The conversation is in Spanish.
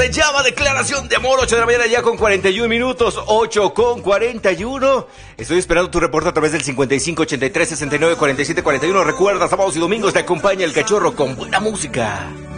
Se llama Declaración de Amor, 8 de la mañana ya con 41 minutos, 8 con 41. Estoy esperando tu reporte a través del 55 83 69 47 41. Recuerda, sábados y domingos te acompaña el cachorro con buena música.